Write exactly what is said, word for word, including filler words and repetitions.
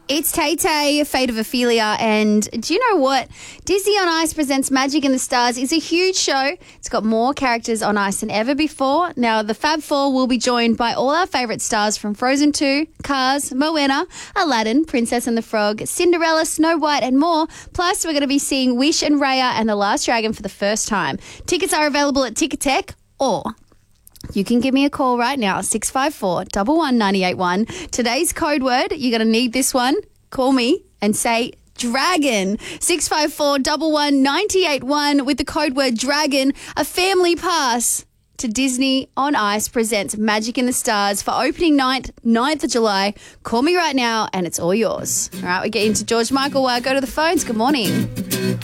It's Tay Tay, Fate of Ophelia, and do you know what? Disney on Ice presents Magic in the Stars. It's a huge show. It's got more characters on ice than ever before. Now, the Fab Four will be joined by all our favourite stars from Frozen two, Cars, Moana, Aladdin, Princess and the Frog, Cinderella, Snow White, and more. Plus, we're going to be seeing Wish and Raya and The Last Dragon for the first time. Tickets are available at Ticketek, or you can give me a call right now, six five four, one one nine eight one. Today's code word, you're going to need this one. Call me and say dragon. six five four, one one nine eight one with the code word dragon. A family pass to Disney on Ice presents Magic in the Stars for opening night, ninth of July. Call me right now and it's all yours. All right, we get into George Michael while I go to the phones. Good morning.